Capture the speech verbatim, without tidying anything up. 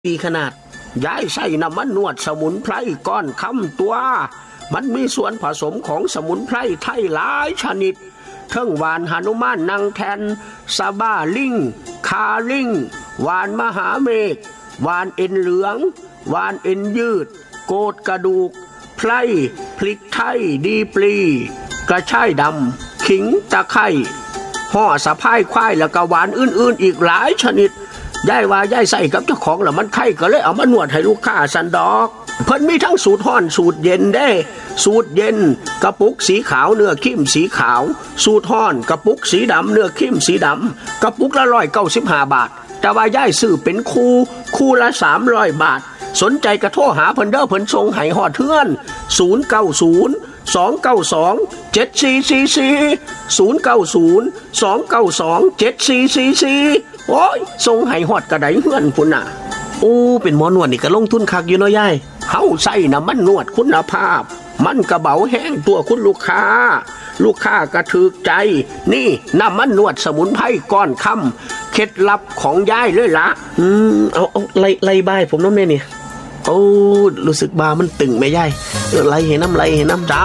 ดีขนาดย้ายใส่น้ำมันนวดสมุนไพรก้อนคำตัวมันมีส่วนผสมของสมุนไพรไทยหลายชนิดเทิงหวานหนุมานนางแทนซาบ้าลิงคาลิงหวานมหาเมฆหวานเอ็นเหลืองหวานเอ็นยืดโกดกระดูกไพรพลิกไทยดีปลีกระชายดำขิงตะไคร่ห่อสะพายควายแล้วก็หวานอื่นๆอีกหลายชนิดย่ายว่าย่ายใส่กับเจ้าของแล้วมันไข่ก็เลยเอามานวดให้ลูกค้าสันดอกเพิ่นมีทั้งสูตรห้อนสูตรเย็นได้สูตรเย็นกระปุกสีขาวเนื้อเข้มสีขาวสูตรห้อนกระปุกสีดำเนื้อเข้มสีดำกระปุกละร้อยเก้าสิบห้าบาทแต่ว่าย่ายซื้อเป็นคู่คู่ละสามร้อยบาทสนใจกระโทรหาเพิ่นเด้อเพิ่นส่งให้ฮอดเทือนศูนย์เก้าศูนย์สองเก้าสองเจ็ดสี่สี่สี่ศูนย์เก้าศูนย์สองเก้าสองเจ็ดสี่สี่สี่โอ้ยส่งให้ฮอดกระไดเฮือนพุ่นน่ะโอ้เป็นหมอนวดนี่ก็ลงทุนคักอยู่เนาะยายเฮาใส่น้ำมันนวดคุณภาพมันกระเบาแห้งตัวคุณลูกค้าลูกค้าก็ถูกใจนี่น้ำมันนวดสมุนไพรก้อนคำเคล็ดลับของยายเลยล่ะอืมเอาเอาไล่ไล่บ้ายผมเนาะแม่นี่โอ้รู้สึกบามันตึงแม่ยายไล่เห็นน้ำไล่เห็นน้ำจ้า